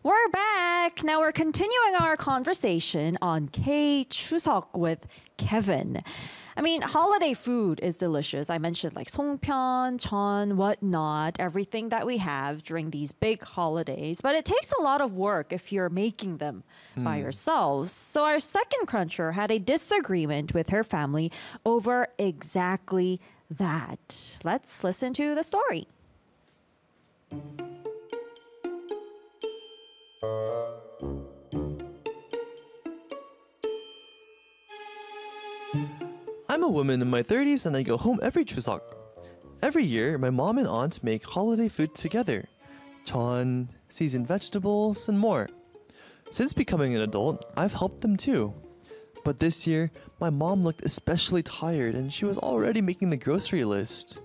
We're back. Now we're continuing our conversation on K Chuseok with Kevin. I mean, holiday food is delicious. I mentioned like songpyeon, jeon, whatnot, everything that we have during these big holidays. But it takes a lot of work if you're making them by yourselves. So our second cruncher had a disagreement with her family over exactly that. Let's listen to the story. I'm a woman in my 30s and I go home every Chuseok. Every year, my mom and aunt make holiday food together. Jeon, seasoned vegetables, and more. Since becoming an adult, I've helped them too. But this year, my mom looked especially tired and she was already making the grocery list.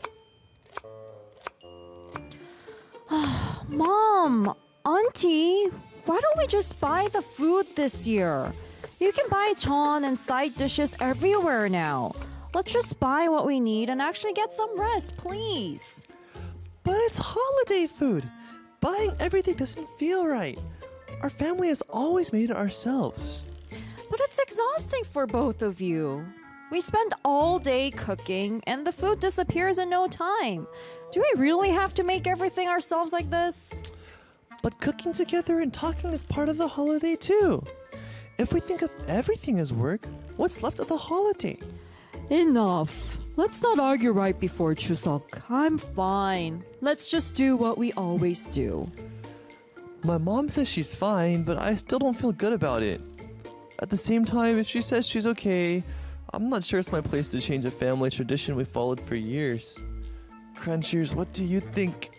Mom, Auntie, why don't we just buy the food this year? You can buy jeon and side dishes everywhere now. Let's just buy what we need and actually get some rest, please. But it's holiday food. Buying everything doesn't feel right. Our family has always made it ourselves. But it's exhausting for both of you. We spend all day cooking and the food disappears in no time. Do we really have to make everything ourselves like this? But cooking together and talking is part of the holiday too. If we think of everything as work, what's left of the holiday? Enough. Let's not argue right before Chuseok. I'm fine. Let's just do what we always do. My mom says she's fine, but I still don't feel good about it. At the same time, if she says she's okay, I'm not sure it's my place to change a family tradition we followed for years. Crunchers, what do you think?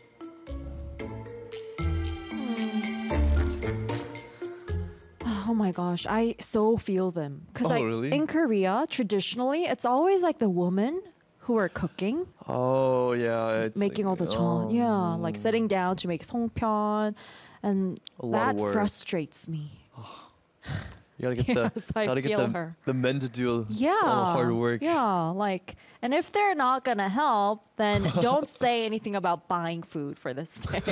Oh my gosh, I so feel them. Because really? in Korea, traditionally, it's always like the woman who are cooking, Oh yeah, it's making all the jeon. Yeah, like sitting down to make songpyeon. And A lot of that work. frustrates me. You gotta get Yes, I gotta get feel her. the men to do Yeah. all the hard work. Yeah, like, and if they're not gonna help, then don't say anything about buying food for this day.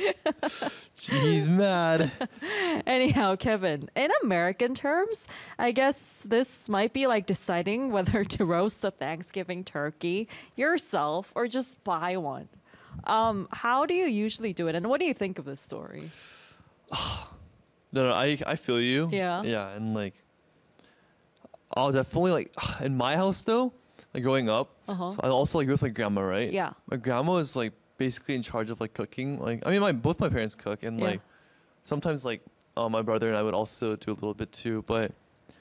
She's mad. Anyhow, Kevin, in American terms, I guess this might be like deciding whether to roast the Thanksgiving turkey yourself or just buy one. How do you usually do it, and what do you think of this story? No, I feel you. Yeah. Yeah, and like, I'll definitely like in my house though, like growing up. Uh-huh. So I also like grew up with my grandma, right? Yeah. My grandma is like basically in charge of like cooking. Like, I mean, both my parents cook, and Yeah. like sometimes like my brother and I would also do a little bit too. But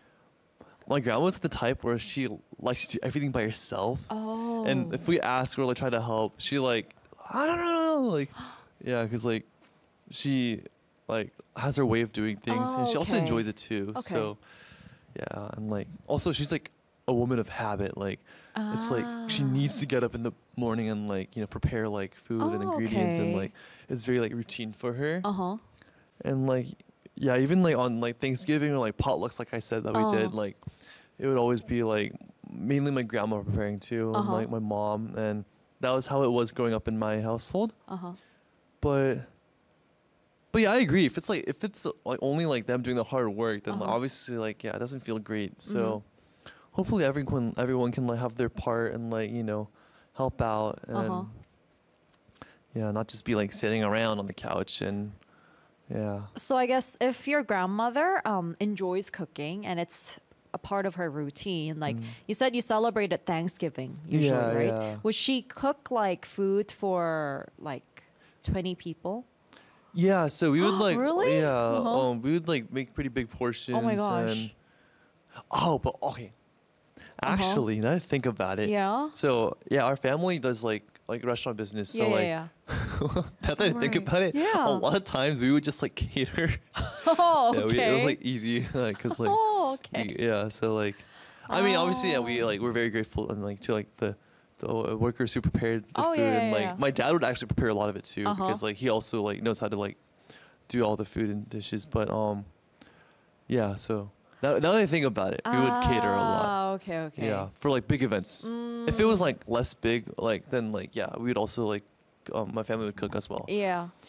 my grandma was the type where she likes to do everything by herself. Oh. And if we ask her, like try to help, she like, I don't know, like, yeah, because like she like has her way of doing things, and she also okay. enjoys it too. Okay. So yeah, and like also she's like a woman of habit. Like it's like she needs to get up in the morning and like prepare like food and ingredients, and okay. like it's very like routine for her. Uh-huh. And like yeah, even like on like Thanksgiving or like potlucks, like I said that we did, like it would always be like mainly my grandma preparing too, and like my mom, and that was how it was growing up in my household. But yeah, I agree. If it's like only like them doing the hard work, then obviously like yeah, it doesn't feel great. So hopefully everyone can like have their part and like help out, and yeah, not just be like sitting around on the couch. And yeah. So I guess if your grandmother enjoys cooking and it's a part of her routine, like you said, you celebrated Thanksgiving usually, Yeah, right? yeah. Would she cook like food for like 20 people? Yeah, so we would like Really? yeah, we would like make pretty big portions. Oh my gosh. And, but okay. Actually, now that I think about it. Yeah. So yeah, our family does like restaurant business. So Yeah, like yeah, now that I think Right. about it, Yeah. a lot of times we would just like cater. Oh, Yeah, okay. it was like easy, cause like Oh, okay. yeah. So like, I mean, obviously, yeah, we're very grateful and like to like the workers who prepared the Oh, food, yeah, and yeah, like yeah. my dad would actually prepare a lot of it too, Uh-huh. because like he also like knows how to like do all the food and dishes. But yeah. So now that I think about it, we would cater a lot. Ah, okay, okay. Yeah, for like big events. If it was like less big, like then like yeah, we would also like my family would cook as well. Yeah.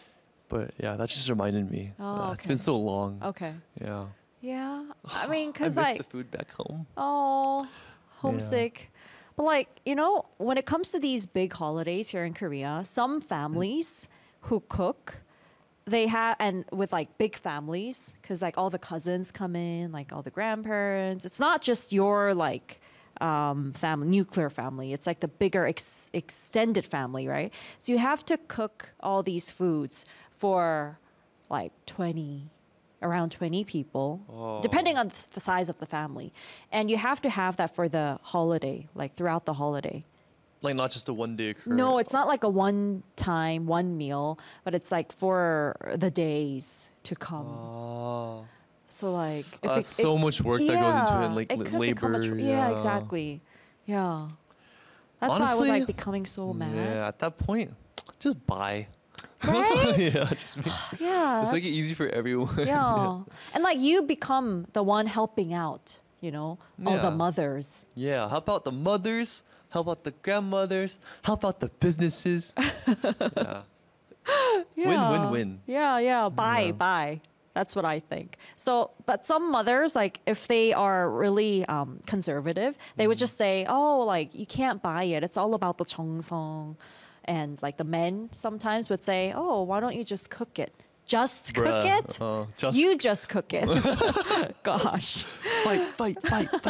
But yeah, that just reminded me. Oh, It's okay. been so long. Okay. Yeah. Yeah. I mean, I because miss like, the food back home. oh, homesick. But like, when it comes to these big holidays here in Korea, some families who cook, they have, and with like big families, because like all the cousins come in, like all the grandparents. It's not just your like family, nuclear family. It's like the bigger extended family, right? So you have to cook all these foods for like around 20 people, depending on the size of the family. And you have to have that for the holiday, like throughout the holiday. Like not just a one day occurrence. No, it's not like a one time, one meal, but it's like for the days to come. Oh. So like That's so much work that goes into it, like it could become labor. yeah, exactly. Yeah. That's why I was Honestly, like becoming so mad. Yeah, at that point, just buy. Right? Yeah, just make, Yeah. just make it that's- easy for everyone. yeah. And like you become the one helping out, all the Yeah. mothers. Yeah, how about the mothers? How about the grandmothers? How about the businesses? Yeah. Yeah. Win. Yeah. Buy. That's what I think. So, but some mothers, like if they are really conservative, they would just say, "Oh, like you can't buy it. It's all about the cheongsong." And like the men sometimes would say, "Oh, why don't you just cook it? Just cook Bruh, it. just You just cook it." Gosh. fight.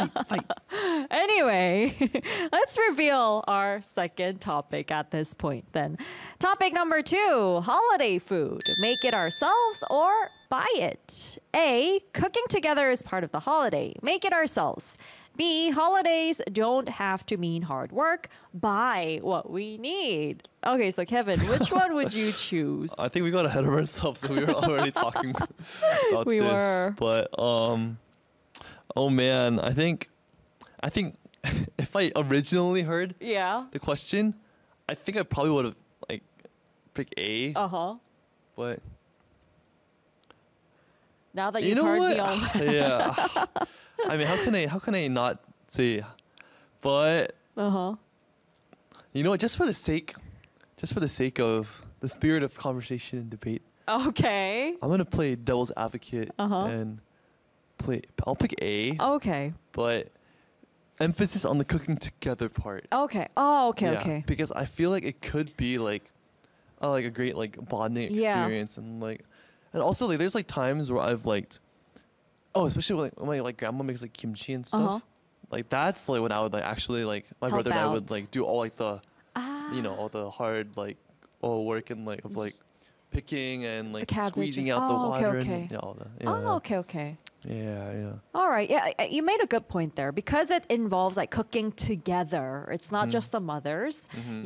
Anyway, let's reveal our second topic at this point then. Topic number 2, holiday food. Make it ourselves or buy it. A, cooking together is part of the holiday. Make it ourselves. B, holidays don't have to mean hard work. Buy what we need. Okay, so Kevin, which one would you choose? I think we got ahead of ourselves, so we were already talking about We this. were. But oh man, I think if I originally heard Yeah. the question, I think I probably would have like picked A. Uh-huh. But Now that you you've know heard what? me all. Yeah. I mean, how can I not say? But Uh-huh. you know what? Just for the sake of the spirit of conversation and debate, Okay. I'm gonna play devil's advocate Uh-huh. and play. I'll pick A, Okay. but emphasis on the cooking together part. Okay. Oh, okay, Yeah, okay. Because I feel like it could be like a great like bonding Yeah. experience and also like there's like times where I've liked, especially when my like grandma makes like kimchi and stuff. Uh-huh. Like that's like when I would like actually like my Help brother and I would out. like do all like the Ah. all the hard like work and like of like picking and like cabbage squeezing and- out the oh, okay, water okay. and all that. Oh, okay. Yeah. All right. Yeah, you made a good point there because it involves like cooking together. It's not just the mothers. Mhm.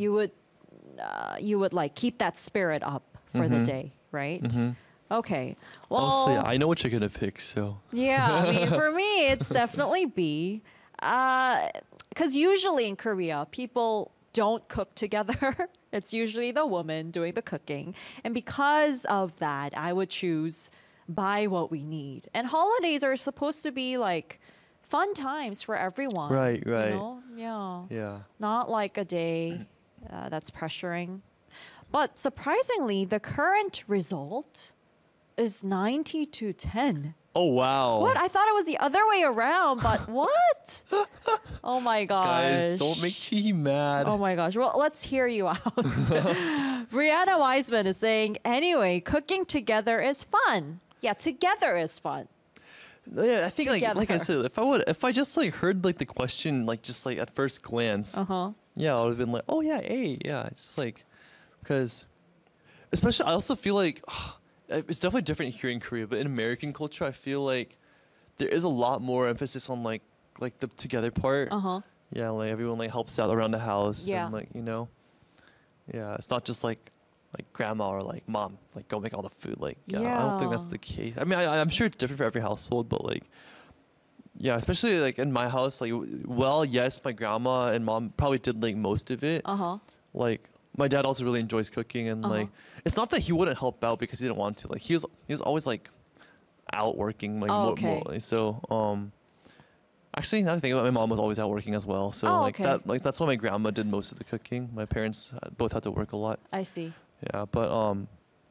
You would like keep that spirit up for the Mhm. day, right? Mhm. Okay. Well, Also, I know what you're gonna pick, so yeah, I mean, for me, it's definitely B. Because usually in Korea, people don't cook together. It's usually the woman doing the cooking. And because of that, I would choose buy what we need. And holidays are supposed to be like fun times for everyone. Right. Yeah. Yeah. Not like a day that's pressuring. But surprisingly, the current result is 90 to 10. Oh wow. What? I thought it was the other way around, but what? Oh my gosh. Guys, don't make Chi mad. Oh my gosh. Well, let's hear you out. Brianna Wiseman is saying, anyway, cooking together is fun. Yeah, together is fun. Yeah, I think like I Together. said, if I just like heard like the question like just like at first glance, Uh-huh. yeah, I would have been like, oh yeah, A, yeah, just like because especially I also feel like it's definitely different here in Korea, but in American culture, I feel like there is a lot more emphasis on like the together part. Uh-huh. Yeah, like everyone like helps out around the house. Yeah. And like, yeah, it's not just like grandma or like mom, like go make all the food. Like, yeah, I don't think that's Yeah. the case. I mean, I'm sure it's different for every household, but like, yeah, especially like in my house, like, well, yes, my grandma and mom probably did like most of it. Uh-huh. Like, my dad also really enjoys cooking, and like, it's not that he wouldn't help out because he didn't want to. Like, he was always like out working, like Oh, okay. so actually, now that I think about it, my mom was always out working as well. So Oh, like okay. that's why my grandma did most of the cooking. My parents both had to work a lot. I see. Yeah, but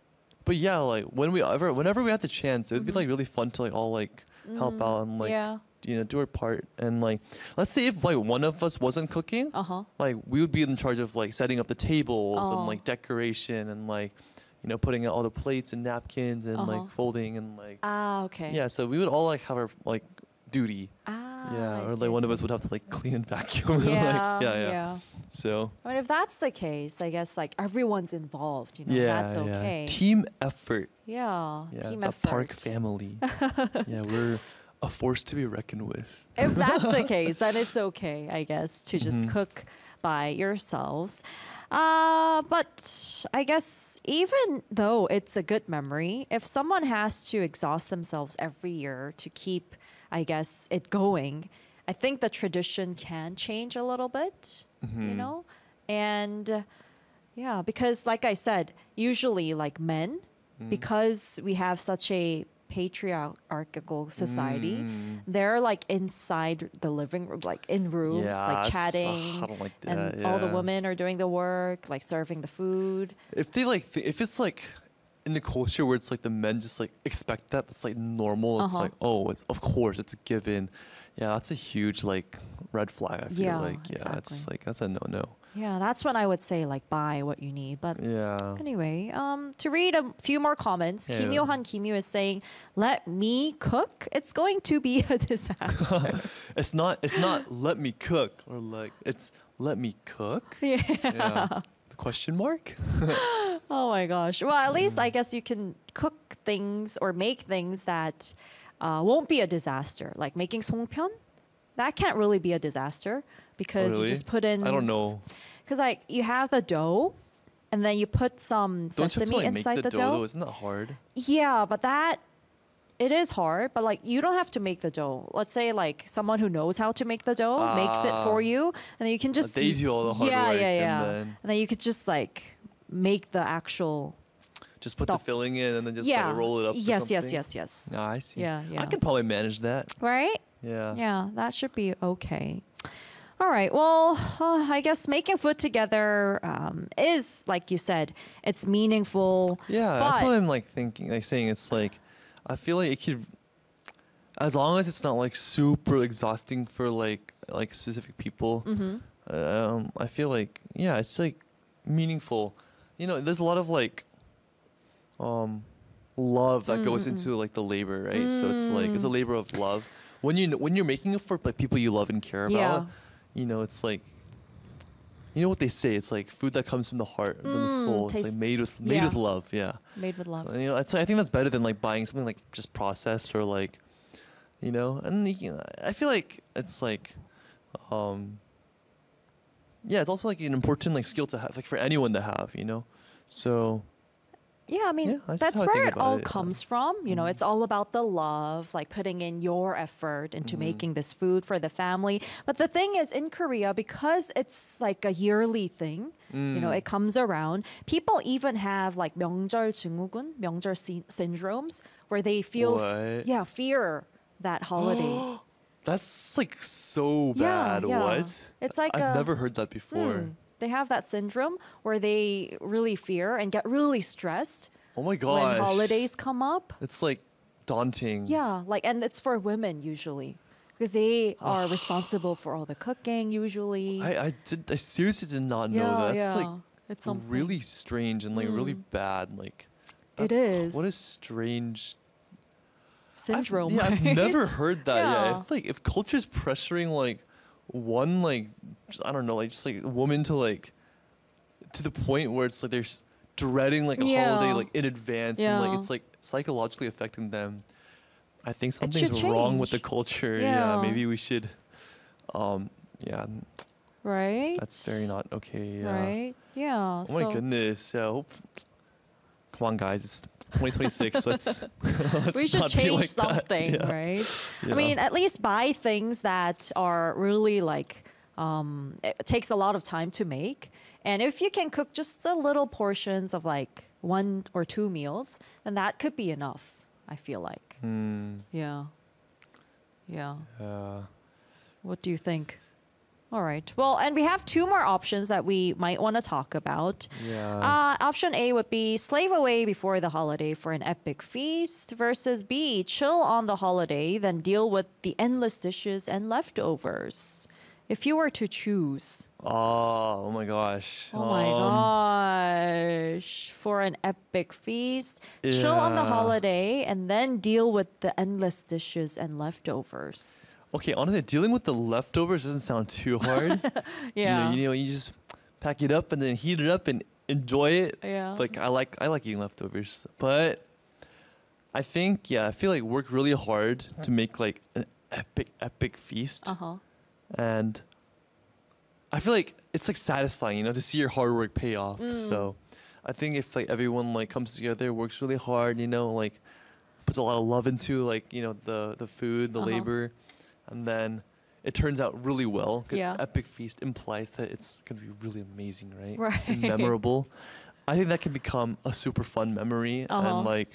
But yeah, like whenever we had the chance, it would be like really fun to like all like help out and like Yeah. do our part. And like, let's say if like one of us wasn't cooking, Uh-huh. like we would be in charge of like setting up the tables Oh. and like decoration and like putting out all the plates and napkins and Uh-huh. like folding and like Ah, okay. yeah. So we would all like have our like duty. Ah, Yeah, I or see, like I one of see. us would have to like clean and vacuum. Yeah, like, yeah. So I mean, if that's the case, I guess like everyone's involved, you know, that's okay. Team effort. Yeah, Yeah, team the effort. Park family. Yeah, we're a force to be reckoned with. If that's the case, then it's okay, I guess, to just Mm-hmm. cook by yourselves. But I guess even though it's a good memory, if someone has to exhaust themselves every year to keep, I guess, it going, I think the tradition can change a little bit, Mm-hmm. you know? And yeah, because like I said, usually like men, Mm. because we have such a patriarchal society, Mm. they're like inside the living room, like in rooms, Yeah, like it's- chatting. I don't like that. And all the yeah. women are doing the work, like serving the food. If they like, if it's like in the culture where it's like the men just like expect that, that's like normal. It's Uh-huh. like, oh, it's of course it's a given. Yeah, that's a huge like red flag. I feel Yeah, like it's exactly. like that's a no. Yeah, that's when I would say like buy what you need. But Yeah. anyway, to read a few more comments, Yeah. Kim Yo-han Kim Yu is saying, "Let me cook. It's going to be a disaster." It's not let me cook or like it's let me cook. Yeah. The question mark? Oh my gosh. Well, at least I guess you can cook things or make things that won't be a disaster. Like making songpyeon, that can't really be a disaster because you Really? just put in. I don't know. Because like you have the dough, and then you put some Don't you have to sesame like inside make the the dough, dough. though? Isn't that hard? Yeah, but that it is hard. But like you don't have to make the dough. Let's say like someone who knows how to make the dough makes it for you, and then you can just They do all the hard yeah, work yeah, and yeah. then- And then you could just like make the actual Just put the Dough. filling in and then just yeah. like roll it up. or Yes, yes, something? yes, yes. Ah, I see. Yeah, yeah. I can probably manage that. Right? Yeah. Yeah, that should be okay. All right. Well, I guess making food together is, like you said, it's meaningful. Yeah, that's but- what I'm like thinking. Like saying it's like, I feel like it could, as long as it's not like super exhausting for like specific people. Mm-hmm. I feel like it's like meaningful. You know, there's a lot of like, love that goes into like the labor, right? So it's like it's a labor of love. When you're making it for like people you love and care about, Yeah. you know, it's like. You know what they say? It's like food that comes from the heart and the soul. It's tastes- like made with yeah. love. Yeah. Made with love. You know, I think that's better than like buying something like just processed or like, you know. And I feel like it's like, it's also like an important like skill to have, like for anyone to have, you know. So Yeah, I mean, Yeah, that's that's how I where think it about all it, yeah. comes from. You know, it's all about the love, like putting in your effort into making this food for the family. But the thing is, in Korea, because it's like a yearly thing, you know, it comes around. People even have like 명절 증후군, 명절 syndromes, where they feel, What? fear that holiday. that's like so Yeah, bad. yeah. What? It's like I've a- never heard that before. They have that syndrome where they really fear and get really stressed Oh my gosh. when holidays come up. It's like daunting. Yeah, like, and it's for women usually because they are responsible for all the cooking usually. I seriously did not know that. That's like it's something. really strange and like really bad. Like It is. What a strange syndrome. I've right? never heard that. Yeah. Yeah. If, like if culture's pressuring like one like I don't know like just like a woman to like to the point where it's like they're dreading like a holiday Yeah. like in advance and like Yeah. it's like psychologically affecting them. I think should something's wrong with the change. culture. Yeah. Maybe we should. Yeah, Right. that's very not okay. Yeah. Right. Yeah. Oh my goodness. Yeah. Come on, guys. It's 2026. let's We should not be change like that. something, Yeah. right? Yeah. I mean, at least buy things that are really like it takes a lot of time to make. And if you can cook just a little portions of like 1 or 2 meals, then that could be enough, I feel like. Yeah. Yeah. Yeah. What do you think? All right. Well, and we have two more options that we might want to talk about. Yeah. Option A would be slave away before the holiday for an epic feast, versus B, chill on the holiday, then deal with the endless dishes and leftovers. If you were to choose, Oh my gosh. oh my gosh, for an epic feast, chill on the Yeah. holiday, and then deal with the endless dishes and leftovers. Okay, honestly, dealing with the leftovers doesn't sound too hard. Yeah. You just pack it up and then heat it up and enjoy it. Yeah. Like I like eating leftovers, but I think I feel like work really hard to make like an epic feast, Uh-huh. and I feel like it's like satisfying, to see your hard work pay off. Mm. So I think if like everyone like comes together, works really hard, like puts a lot of love into like the food, the Uh-huh. labor, and then it turns out really well because Yeah. epic feast implies that it's gonna be really amazing, right? Right. And memorable. I think that can become a super fun memory, Uh-huh. and like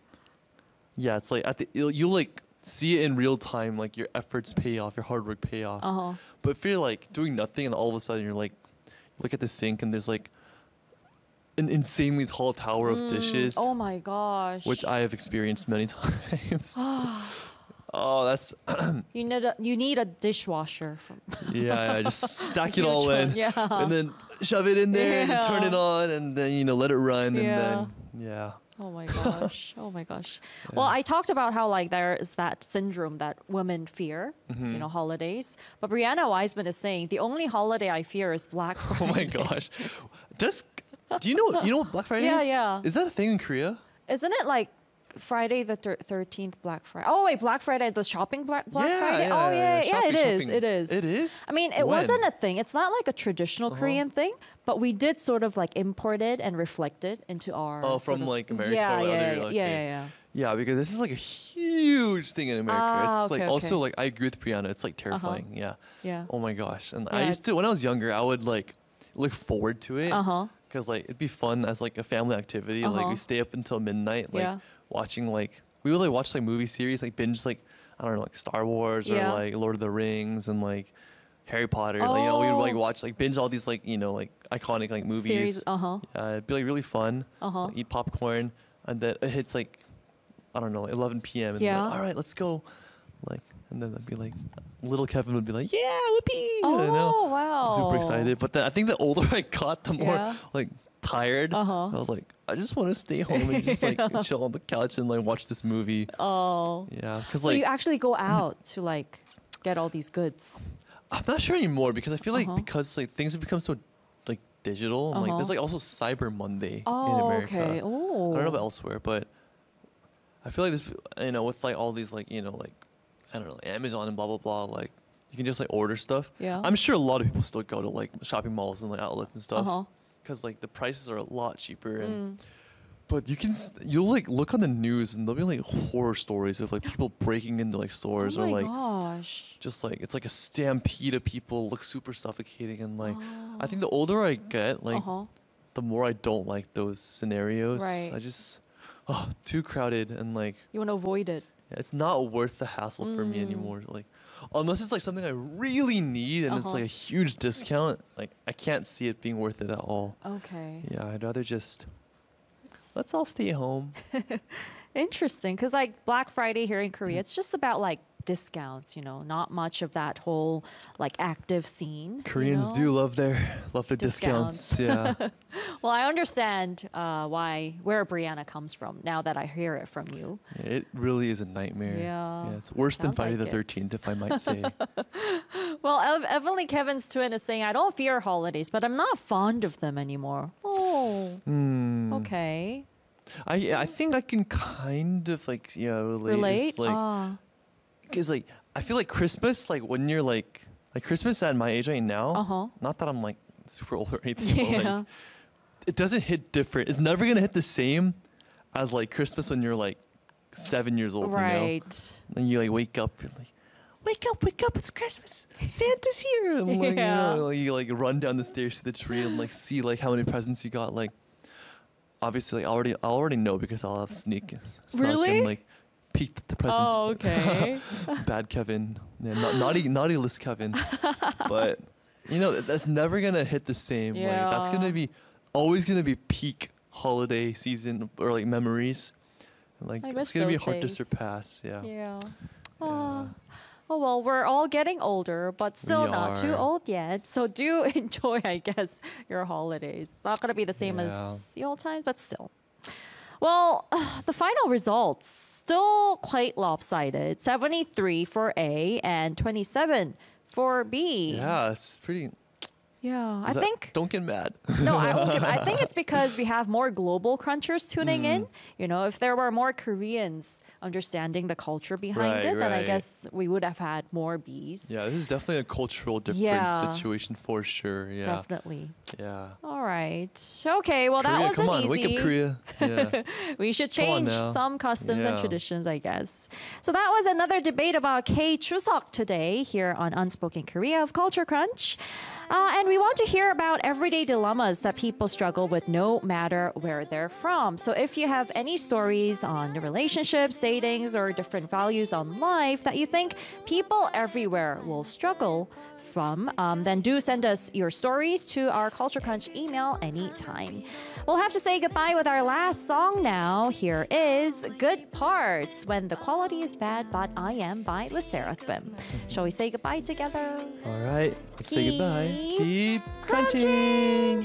it's like you like see it in real time, like your efforts pay off, your hard work pay off. Uh-huh. But if you're like doing nothing and all of a sudden you're like, look at the sink and there's like an insanely tall tower of dishes, Oh my gosh. which I have experienced many times. Oh, that's You need a dishwasher from just stack it Huge all in, one, yeah. and then shove it in there, and then turn it Yeah. on, and then let it run, Yeah. and then Oh my gosh. Oh my gosh. Well, I talked about how like there is that syndrome that women fear, Mm-hmm. holidays. But Brianna Wiseman is saying the only holiday I fear is Black Oh Friday. my gosh, do you know what Black Friday Yeah, is? yeah. Is that a thing in Korea? Isn't it like Friday the 13th Black Friday? Oh wait, Black Friday, the shopping Black Friday? Oh yeah, shopping, it is. shopping. It is. It is. I mean, it When? wasn't a thing. It's not like a traditional Korean thing, but we did sort of like import it and reflect it into our. Oh, sort from of- like America Yeah, or yeah, other. yeah, Okay. yeah. Yeah, because this is like a huge thing in America. Ah, It's like okay, also okay. like I agree with Brianna. It's like terrifying. Yeah. Yeah. Oh my gosh. And Yeah, I used to when I it's- was younger, I would like look forward to it. Uh-huh. Because like it'd be fun as like a family activity. Like Uh-huh. we stay up until midnight, like Yeah. watching like we would like watch like movie series, like binge like I don't know, like Star Wars Yeah. or like Lord of the Rings and like Harry Potter. Like, we would like Oh. watch like binge all these like like iconic like movies. Series. Uh-huh. It'd be like really fun. Uh-huh. Like, eat popcorn, and then it hits like I don't know, like 11 p.m. and Yeah. like, all right, let's go. Like, and then I'd be like, little Kevin would be like, yeah, whoopee. Oh, wow. Super excited. But then I think the older I got, the more Yeah. like tired. Uh-huh. I was like, I just want to stay home and just like chill on the couch and like watch this movie. Oh. Yeah, because So like you actually go out to like get all these goods. I'm not sure anymore because I feel like Uh-huh. because like things have become so like digital and like Uh-huh. there's like also Cyber Monday in Oh, America. okay. Oh. I don't know about elsewhere, but I feel like this, with like all these like, like, I don't know, Amazon and blah, blah, blah, like you can just like order stuff. Yeah. I'm sure a lot of people still go to like shopping malls and like outlets and stuff Uh-huh. because like the prices are a lot cheaper. And, Mm. but you'll like look on the news and there'll be like horror stories of like people breaking into like stores Oh or my like gosh. just like, it's like a stampede of people, looks super suffocating. And like, I think the older I get, like, Uh-huh. the more I don't like those scenarios. Right. I just, too crowded and like, You want to avoid it. it's not worth the hassle for me anymore. Like, unless it's like something I really need and it's Uh-huh. like a huge discount, like I can't see it being worth it at all. Okay. Yeah, I'd rather just It's let's all stay home. interesting because like Black Friday here in Korea, it's just about like discounts, not much of that whole like active scene. you Koreans know? do love their Discounts. discounts. Yeah. Well, I understand where Brianna comes from now that I hear it from you. It really is a nightmare. Yeah, it's worse than sounds Friday like the it. 13th, if I might say. Well, Evelyn Kevin's twin is saying, I don't fear holidays, but I'm not fond of them anymore. Oh, okay. I think I can kind of like relate. Relate? It's like, because like I feel like Christmas, like when you're like Christmas at my age right now. Uh-huh. Not that I'm like super old or anything. But, Yeah. like, it doesn't hit different. It's never gonna hit the same as like Christmas when you're like 7 years old. Right. And you like wake up and like, wake up, it's Christmas. Santa's here. And like, Yeah. like, you like run down the stairs to the tree and like see like how many presents you got. Like obviously like, I already know because I'll have snuck Really? and like peeked at the presents. Oh, okay. Bad Kevin. Yeah, naughty list Kevin. But you know, that's never gonna hit the same. Like that's Yeah. gonna be always gonna be peak holiday season or like memories. And, like I it's miss gonna be those hard days. to surpass. Yeah. Yeah. Ah. Oh well, we're all getting older, but still We not too are. old yet. So do enjoy, I guess, your holidays. It's not gonna be the same Yeah. as the old times, but still. Well, the final results still quite lopsided. 73 for A and 27 for B. Yeah, it's pretty. Yeah, I is that- think Don't get mad. no, I won't give. I think it's because we have more global crunchers tuning in. You know, if there were more Koreans understanding the culture behind Right, it, then I right. guess we would have had more Bs. Yeah, this is definitely a cultural difference Yeah. situation for sure. Yeah. Definitely. Yeah. All right. Okay. Well, that Korea, wasn't come on, easy. wake up, Korea. Yeah. We should Come on change now. some customs and Yeah. traditions, I guess. So that was another debate about K Chuseok today here on Unspoken Korea of Culture Crunch. And we want to hear about everyday dilemmas that people struggle with no matter where they're from. So if you have any stories on relationships, datings, or different values on life that you think people everywhere will struggle from, then do send us your stories to our Culture Crunch email anytime. We'll have to say goodbye with our last song now. Here is Good Parts, When the Quality is Bad But I Am by Le Seraphim. Shall we say goodbye together? All right. Let's say goodbye. Keep Keep crunching. crunching.